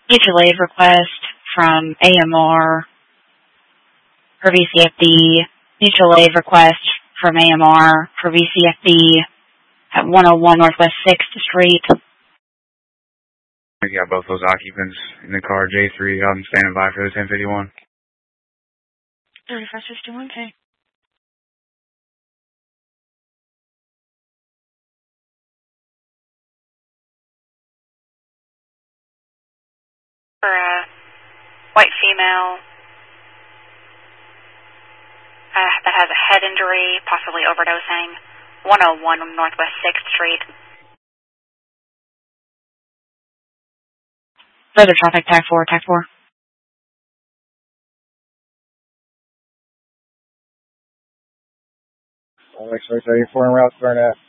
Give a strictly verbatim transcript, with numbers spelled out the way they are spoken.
mutual aid request from A M R for V C F D. Mutual aid request from A M R for V C F D at one oh one Northwest sixth Street. We got both those occupants in the car, J three. I'm standing by for the ten fifty-one. thirty-five fifty-one, okay. For a white female uh, that has a head injury, possibly overdosing, one oh one Northwest sixth Street. Further traffic, tag four, tag four. X-ray thirty-four en route to Burnett.